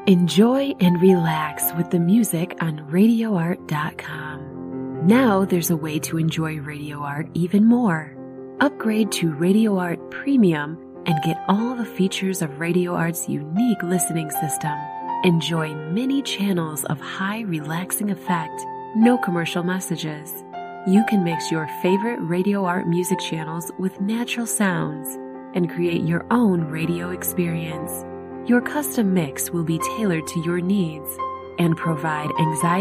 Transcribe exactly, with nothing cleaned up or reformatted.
Enjoy and relax with the music on radio art dot com. Now there's a way to enjoy Radio Art even more. Upgrade to Radio Art Premium and get all the features of Radio Art's unique listening system. Enjoy many channels of high relaxing effect, no commercial messages. You can mix your favorite Radio Art music channels with natural sounds and create your own radio experience. Your custom mix will be tailored to your needs and provide anxiety